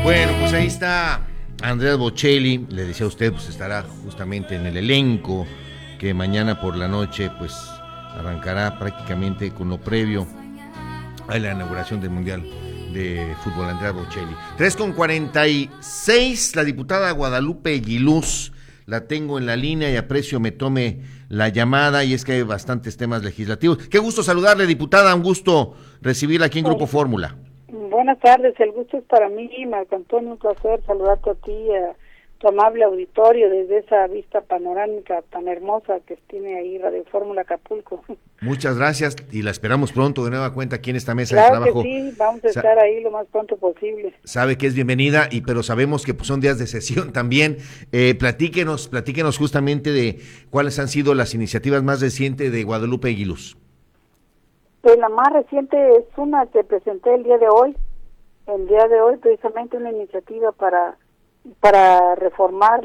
Bueno, pues ahí está Andrea Bocelli, le decía a usted, pues estará justamente en el elenco que mañana por la noche pues arrancará prácticamente con lo previo a la inauguración del Mundial de Fútbol. Andrea Bocelli. 3:46, la diputada Guadalupe Aguiluz, la tengo en la línea y aprecio me tome la llamada, y es que hay bastantes temas legislativos. Qué gusto saludarle, diputada, un gusto recibirla aquí en Grupo Fórmula. Buenas tardes, el gusto es para mí, Marco Antonio, un placer saludarte a ti, a tu amable auditorio desde esa vista panorámica tan hermosa que tiene ahí Radio Fórmula Acapulco. Muchas gracias y la esperamos pronto de nueva cuenta aquí en esta mesa claro de trabajo. Que sí, vamos a estar ahí lo más pronto posible. Sabe que es bienvenida, pero sabemos que pues, son días de sesión también. Platíquenos justamente de cuáles han sido las iniciativas más recientes de Guadalupe Aguiluz. Pues la más reciente es una que presenté el día de hoy precisamente una iniciativa para reformar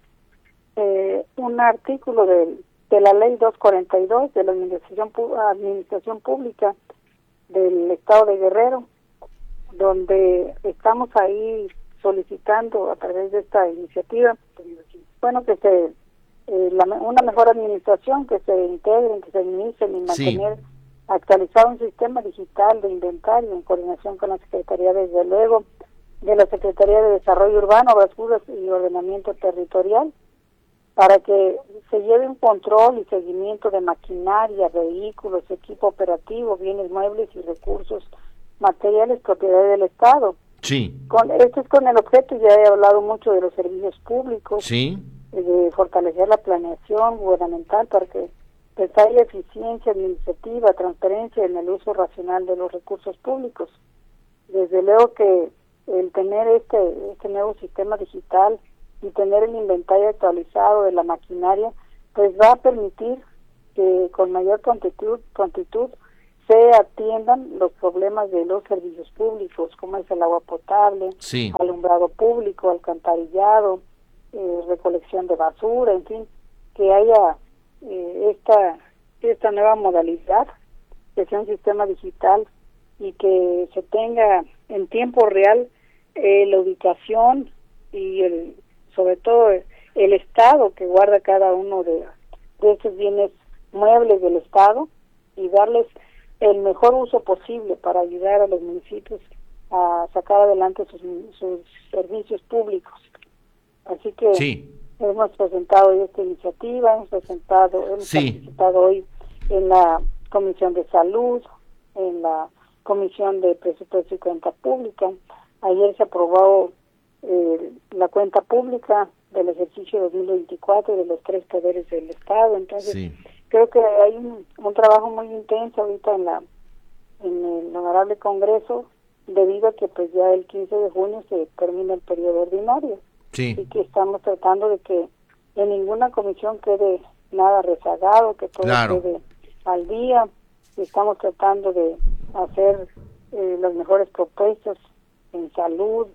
un artículo de la ley 242 de la administración pública del estado de Guerrero, donde estamos ahí solicitando a través de esta iniciativa, bueno, que una mejor administración, que se integren, que se administren y mantener actualizado un sistema digital de inventario en coordinación con la Secretaría, desde luego, de la Secretaría de Desarrollo Urbano, Obras Públicas y Ordenamiento Territorial, para que se lleve un control y seguimiento de maquinaria, vehículos, equipo operativo, bienes muebles y recursos materiales propiedad del Estado. Sí. Esto es con el objeto, ya he hablado mucho de los servicios públicos, sí, de fortalecer la planeación gubernamental para que haya eficiencia administrativa, transparencia en el uso racional de los recursos públicos. Desde luego que el tener este nuevo sistema digital y tener el inventario actualizado de la maquinaria, pues va a permitir que con mayor prontitud se atiendan los problemas de los servicios públicos, como es el agua potable, alumbrado público, alcantarillado, recolección de basura, en fin, que haya esta nueva modalidad, que sea un sistema digital y que se tenga en tiempo real la ubicación y sobre todo el estado que guarda cada uno de estos bienes muebles del Estado, y darles el mejor uso posible para ayudar a los municipios a sacar adelante sus servicios públicos. Así que hemos presentado hoy esta iniciativa, hemos participado hoy en la Comisión de Salud, en la Comisión de Presupuesto y Cuenta Pública. Ayer se aprobó la cuenta pública del ejercicio 2024 de los 3 poderes del Estado. Entonces, creo que hay un trabajo muy intenso ahorita en el Honorable Congreso, debido a que pues ya el 15 de junio se termina el periodo ordinario. Y que estamos tratando de que en ninguna comisión quede nada rezagado, que todo quede al día. Estamos tratando de hacer las mejores propuestas en salud,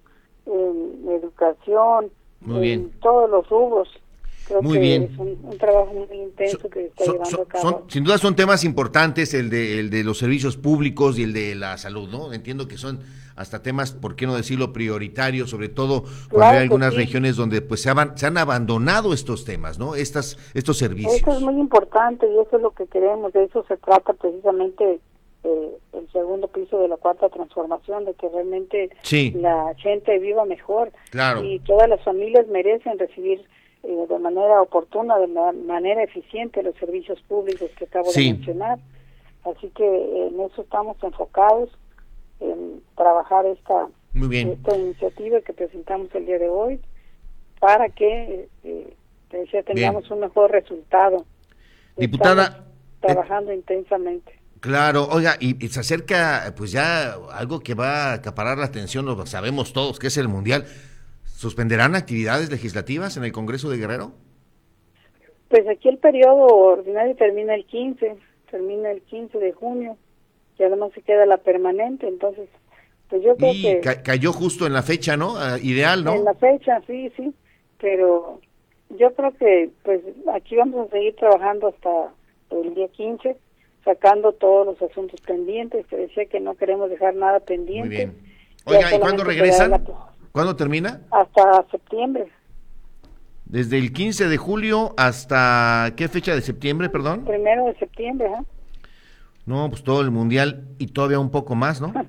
en educación, todos los rubros. Creo que es un trabajo muy intenso que se está llevando a cabo. Sin duda son temas importantes, el de los servicios públicos y el de la salud, ¿no? Entiendo que son hasta temas, por qué no decirlo, prioritarios, sobre todo cuando hay algunas regiones donde pues se han abandonado estos temas, ¿no? Estos servicios. Eso es muy importante y eso es lo que queremos, de eso se trata precisamente el segundo piso de la cuarta transformación, de que realmente la gente viva mejor. Y todas las familias merecen recibir de manera oportuna, de manera eficiente los servicios públicos que acabo de mencionar. Así que en eso estamos enfocados, en trabajar esta iniciativa que presentamos el día de hoy, para que tengamos un mejor resultado. Diputada, trabajando intensamente. Claro, oiga, y se acerca pues ya algo que va a acaparar la atención, lo sabemos todos, que es el Mundial. ¿Suspenderán actividades legislativas en el Congreso de Guerrero? Pues aquí el periodo ordinario termina el 15 de junio, y además se queda la permanente, entonces pues yo creo que cayó justo en la fecha, ¿no? Ideal, ¿no? En la fecha, sí, pero yo creo que pues aquí vamos a seguir trabajando hasta el día 15, sacando todos los asuntos pendientes. Te decía que no queremos dejar nada pendiente. Muy bien. Oiga, ¿y cuándo regresan? ¿Cuándo termina? Hasta septiembre. Desde el 15 de julio hasta, ¿qué fecha de septiembre, perdón? 1 de septiembre, ¿eh? No, pues todo el mundial y todavía un poco más, ¿no?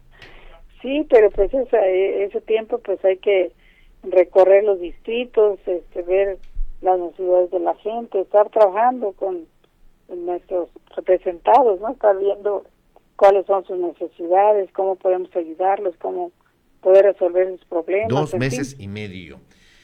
Sí, pero pues ese tiempo pues hay que recorrer los distritos, ver las necesidades de la gente, estar trabajando con nuestros representados, ¿no? Estar viendo cuáles son sus necesidades, cómo podemos ayudarlos, cómo poder resolver sus problemas. 2 meses y medio.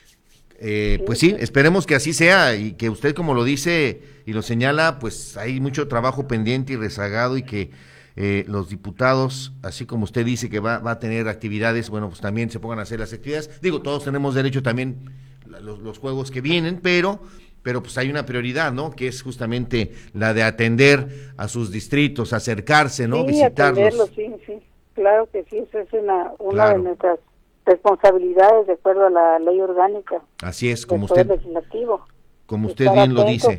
Pues sí, esperemos que así sea y que usted, como lo dice y lo señala, pues hay mucho trabajo pendiente y rezagado y que los diputados, así como usted dice que va a tener actividades, bueno, pues también se pongan a hacer las actividades. Digo, todos tenemos derecho también los juegos que vienen, pero pues hay una prioridad, ¿no? Que es justamente la de atender a sus distritos, acercarse, ¿no? Sí, visitarlos. atenderlos, sí, claro que sí, esa es una Claro. de nuestras responsabilidades de acuerdo a la ley orgánica. Así es, como del Poder usted, Legislativo. como usted Estar bien lo dice.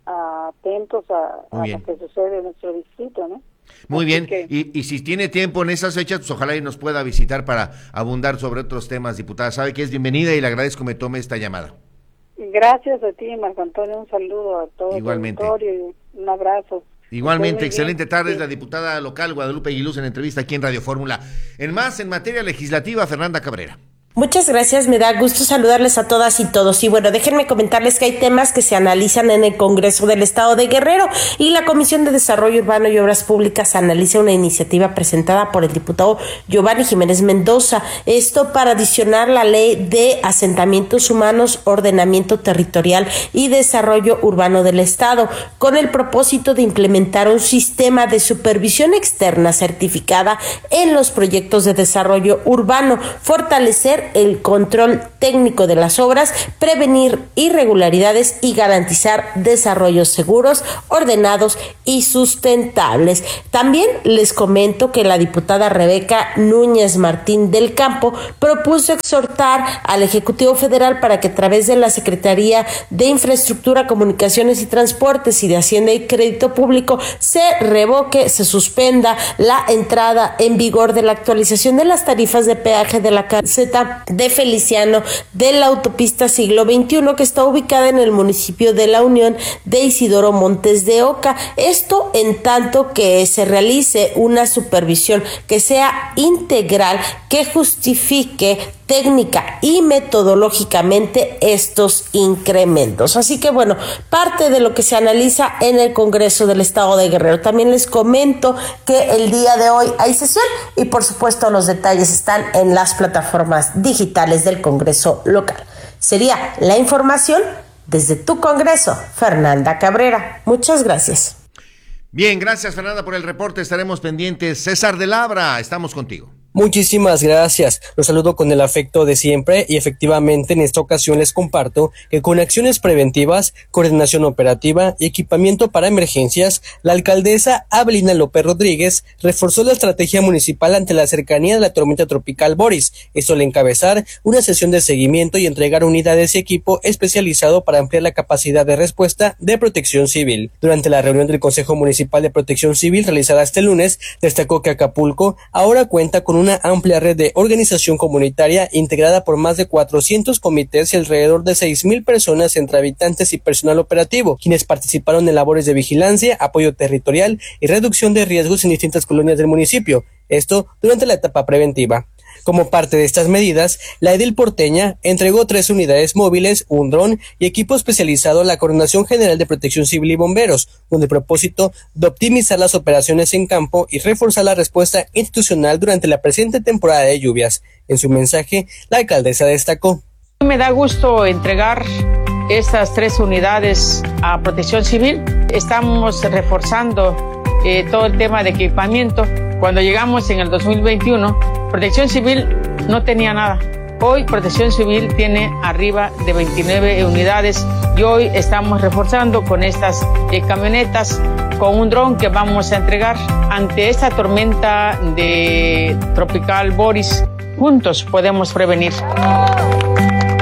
atentos a Muy bien. lo que sucede en nuestro distrito, ¿no? Muy Así bien, que, y si tiene tiempo en esas fechas, pues ojalá y nos pueda visitar para abundar sobre otros temas, diputada. Sabe que es bienvenida y le agradezco me tome esta llamada. gracias a ti, Marco Antonio, un saludo a todo Igualmente. el auditorio y un abrazo. Igualmente, Muy excelente bien. tarde, Sí. es la diputada local Guadalupe Aguiluz en entrevista aquí en Radio Fórmula. En materia legislativa, Fernanda Cabrera. Muchas gracias, me da gusto saludarles a todas y todos. Y bueno, déjenme comentarles que hay temas que se analizan en el Congreso del Estado de Guerrero y la Comisión de Desarrollo Urbano y Obras Públicas analiza una iniciativa presentada por el diputado Giovanni Jiménez Mendoza. Esto para adicionar la Ley de Asentamientos Humanos, Ordenamiento Territorial y Desarrollo Urbano del Estado, con el propósito de implementar un sistema de supervisión externa certificada en los proyectos de desarrollo urbano, fortalecer el control técnico de las obras, prevenir irregularidades y garantizar desarrollos seguros, ordenados y sustentables. También les comento que la diputada Rebeca Núñez Martín del Campo propuso exhortar al Ejecutivo Federal para que a través de la Secretaría de Infraestructura, Comunicaciones y Transportes y de Hacienda y Crédito Público se revoque, se suspenda la entrada en vigor de la actualización de las tarifas de peaje de la caseta de Feliciano de la autopista Siglo XXI, que está ubicada en el municipio de La Unión de Isidoro Montes de Oca. Esto en tanto que se realice una supervisión que sea integral, que justifique técnica y metodológicamente estos incrementos. Así que bueno, parte de lo que se analiza en el Congreso del Estado de Guerrero. También les comento que el día de hoy hay sesión y por supuesto los detalles están en las plataformas digitales del Congreso local. Sería la información desde tu Congreso, Fernanda Cabrera. Muchas gracias. Bien, gracias Fernanda por el reporte, estaremos pendientes. César de Labra, estamos contigo. Muchísimas gracias. Los saludo con el afecto de siempre y efectivamente en esta ocasión les comparto que con acciones preventivas, coordinación operativa y equipamiento para emergencias, la alcaldesa Abelina López Rodríguez reforzó la estrategia municipal ante la cercanía de la tormenta tropical Boris. Esto al encabezar una sesión de seguimiento y entregar unidades y equipo especializado para ampliar la capacidad de respuesta de Protección Civil. Durante la reunión del Consejo Municipal de Protección Civil realizada este lunes, destacó que Acapulco ahora cuenta con una amplia red de organización comunitaria integrada por más de 400 comités y alrededor de 6,000 personas entre habitantes y personal operativo, quienes participaron en labores de vigilancia, apoyo territorial y reducción de riesgos en distintas colonias del municipio. Esto durante la etapa preventiva. Como parte de estas medidas, la edil porteña entregó 3 unidades móviles, un dron y equipo especializado a la Coordinación General de Protección Civil y Bomberos, con el propósito de optimizar las operaciones en campo y reforzar la respuesta institucional durante la presente temporada de lluvias. En su mensaje, la alcaldesa destacó: Me da gusto entregar estas 3 unidades a Protección Civil. Estamos reforzando todo el tema de equipamiento. Cuando llegamos en el 2021, Protección Civil no tenía nada. Hoy Protección Civil tiene arriba de 29 unidades y hoy estamos reforzando con estas camionetas, con un dron que vamos a entregar ante esta tormenta de tropical Boris. Juntos podemos prevenir.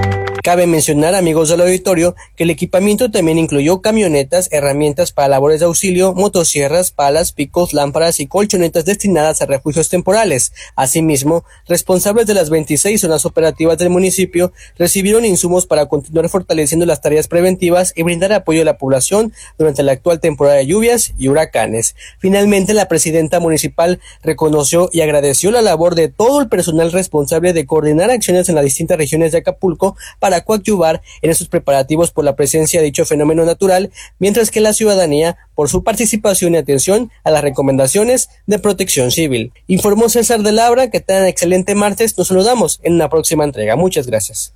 Cabe mencionar, amigos del auditorio, que el equipamiento también incluyó camionetas, herramientas para labores de auxilio, motosierras, palas, picos, lámparas y colchonetas destinadas a refugios temporales. Asimismo, responsables de las 26 zonas operativas del municipio recibieron insumos para continuar fortaleciendo las tareas preventivas y brindar apoyo a la población durante la actual temporada de lluvias y huracanes. Finalmente, la presidenta municipal reconoció y agradeció la labor de todo el personal responsable de coordinar acciones en las distintas regiones de Acapulco para coadyuvar en estos preparativos por la presencia de dicho fenómeno natural, mientras que la ciudadanía por su participación y atención a las recomendaciones de Protección Civil. Informó César de Labra. Que tengan excelente martes. Nos saludamos en una próxima entrega. Muchas gracias.